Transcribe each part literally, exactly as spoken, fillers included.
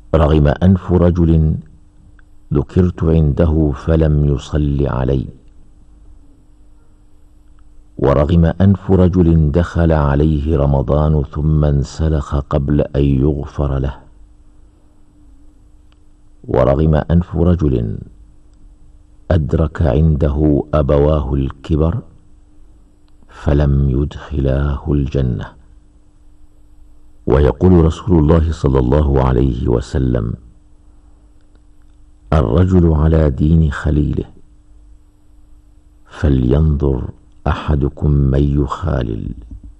رغم أنف رجل ذكرت عنده فلم يصل علي، ورغم أنف رجل دخل عليه رمضان ثم انسلخ قبل أن يغفر له، ورغم أنف رجل أدرك عنده أبواه الكبر فلم يدخلاه الجنة. ويقول رسول الله صلى الله عليه وسلم: الرجل على دين خليله، فلينظر أحدكم من يخالل.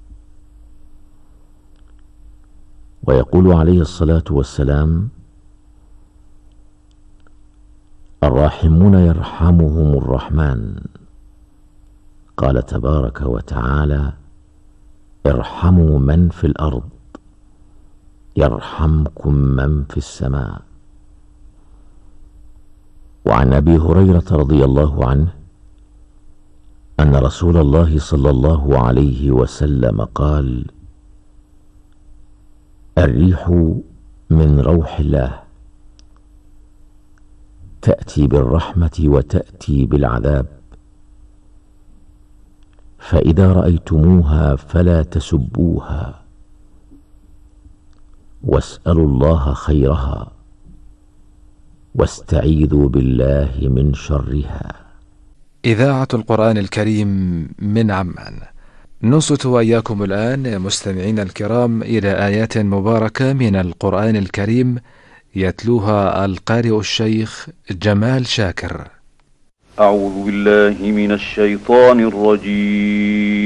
ويقول عليه الصلاة والسلام: الراحمون يرحمهم الرحمن. قال تبارك وتعالى: ارحموا من في الأرض يرحمكم من في السماء. وعن أبي هريرة رضي الله عنه أن رسول الله صلى الله عليه وسلم قال: الريح من روح الله، تأتي بالرحمة وتأتي بالعذاب، فإذا رأيتموها فلا تسبوها، واسألوا الله خيرها، واستعيذوا بالله من شرها. إذاعة القرآن الكريم من عمان. نصت وإياكم الآن مستمعين الكرام إلى آيات مباركة من القرآن الكريم يتلوها القارئ الشيخ جمال شاكر. أعوذ بالله من الشيطان الرجيم.